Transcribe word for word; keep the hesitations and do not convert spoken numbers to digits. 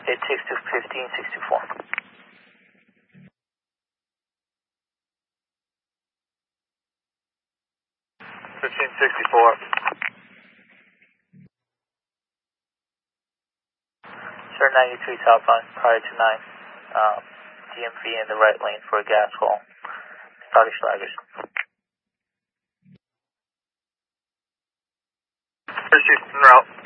eight six two, fifteen sixty-four. fifteen sixty-four. Sir, ninety-three southbound, prior to nine. Um, D M V in the right lane for a gas hole. Scottish Laggers. Houston route.